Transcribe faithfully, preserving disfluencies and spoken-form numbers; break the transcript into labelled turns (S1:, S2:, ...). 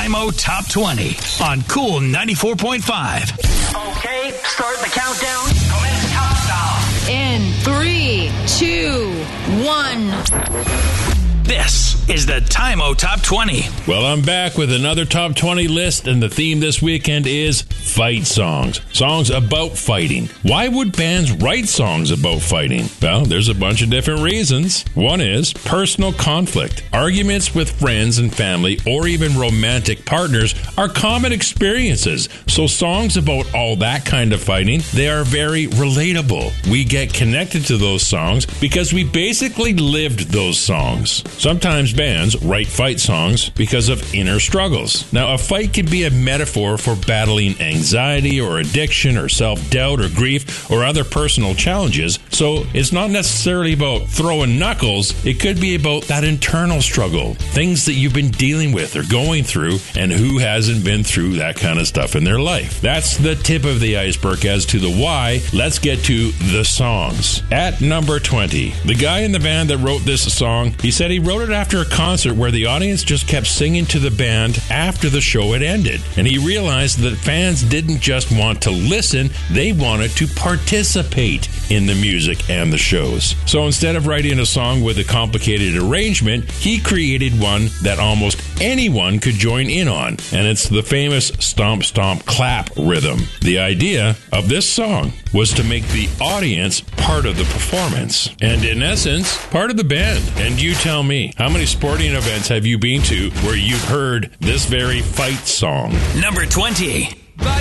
S1: Time-O Top twenty on Cool ninety-four point five.
S2: Okay, start the countdown. Commence countdown.
S3: In three, two, one.
S1: This is the Time-O Top twenty.
S4: Well, I'm back with another Top twenty list, and the theme this weekend is fight songs. Songs about fighting. Why would bands write songs about fighting? Well, there's a bunch of different reasons. One is personal conflict. Arguments with friends and family, or even romantic partners, are common experiences. So songs about all that kind of fighting, they are very relatable. We get connected to those songs because we basically lived those songs. Sometimes bands write fight songs because of inner struggles. Now, a fight can be a metaphor for battling anxiety or addiction or self-doubt or grief or other personal challenges. So it's not necessarily about throwing knuckles. It could be about that internal struggle, things that you've been dealing with or going through, and who hasn't been through that kind of stuff in their life. That's the tip of the iceberg as to the why. Let's get to the songs. At number twenty, the guy in the band that wrote this song, he said he wrote it after a concert where the audience just kept singing to the band after the show had ended. And he realized that fans didn't just want to listen, they wanted to participate in the music and the shows. So instead of writing a song with a complicated arrangement, he created one that almost anyone could join in on. And it's the famous stomp stomp clap rhythm. The idea of this song was to make the audience part of the performance. And in essence, part of the band. And you tell me, how many sporting events have you been to where you've heard this very fight song?
S1: Number twenty.